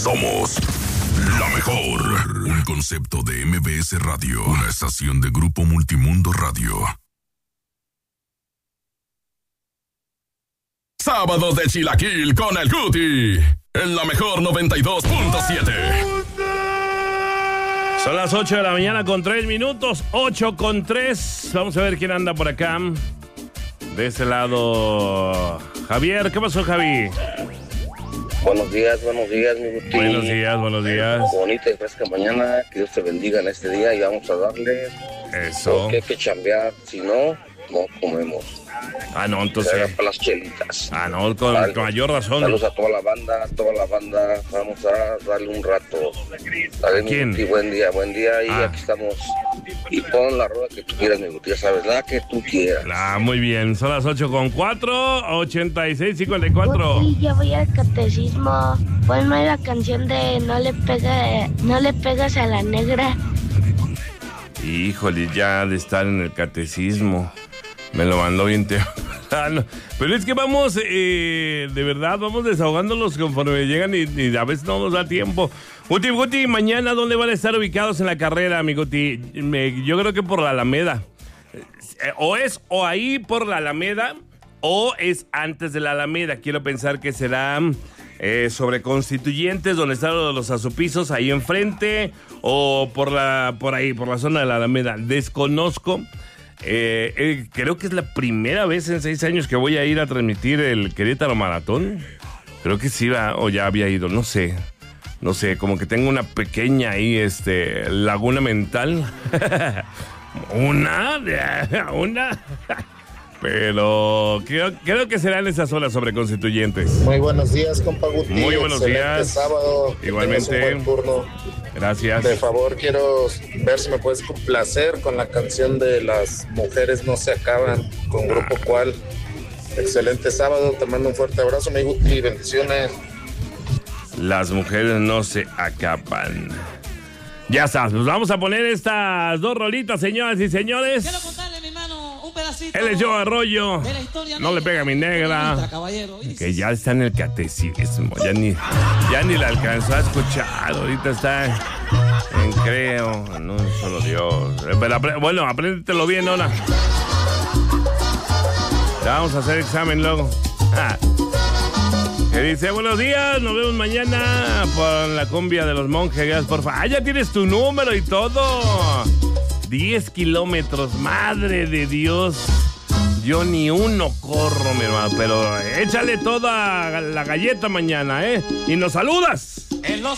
somos la mejor. Un concepto de MBS Radio, una estación de Grupo Multimundo Radio. Sábado de Chilaquil con el Cuti en la mejor 92.7. Son las 8 de la mañana con 3 minutos, 8:03. Vamos a ver quién anda por acá. De este lado, Javier. ¿Qué pasó, Javi? Buenos días, mi Guti. Buenos días. Bonita y fresca mañana, que Dios te bendiga en este día y vamos a darle. Eso. Porque hay que chambear, si no, no comemos. Ah, no, entonces. Para las chelitas. Ah, no, con mayor razón. Saludos a toda la banda. Vamos a darle un rato. Dale, ¿Quién? Mi Guti, buen día. Y aquí estamos. Y pon la rueda que tú quieras, mi Guti, ya sabes, la que tú quieras. Ah, muy bien. Son las 8:04, 86-54. Guti, ya voy al catecismo. Ponme la canción de No le pegas a la negra. Híjole, ya de estar en el catecismo. Me lo mandó bien temprano. Pero es que vamos, de verdad, vamos desahogándolos conforme llegan y a veces no nos da tiempo. Guti, mañana, ¿dónde van a estar ubicados en la carrera, mi Guti? Yo creo que por la Alameda. O ahí por la Alameda, o es antes de la Alameda. Quiero pensar que será sobre Constituyentes, donde están los azupisos, ahí enfrente, o por ahí, por la zona de la Alameda. Desconozco. Creo que es la primera vez en 6 años que voy a ir a transmitir el Querétaro Maratón. Creo que sí o ya había ido, no sé, como que tengo una pequeña ahí, laguna mental. una, pero creo que serán esas horas sobre Constituyentes. Muy buenos días, compa Guti. Muy buenos días. Sábado. Igualmente. Un buen turno. Gracias. De favor, quiero ver si me puedes complacer con la canción de Las Mujeres No Se Acaban, con Grupo Cual. Excelente sábado, te mando un fuerte abrazo, mi Guti, bendiciones. Las mujeres no se acaban. Ya está, nos vamos a poner estas dos rolitas, señoras y señores. Quiero contarle, mi hermano, un pedacito. Él es Joe Arroyo. De la historia no le pega a mi negra. Que ya está en el catecismo. Ya ni la alcanzó a escuchar. Ahorita está en creo. No, solo Dios. Pero bueno, apréndetelo bien, ahora. Ya vamos a hacer examen luego. Que dice, buenos días, nos vemos mañana por la cumbia de los monjes, porfa. Ya tienes tu número y todo. 10 kilómetros, madre de Dios. Yo ni uno corro, mi hermano, pero échale toda la galleta mañana, ¿eh? Y nos saludas. En los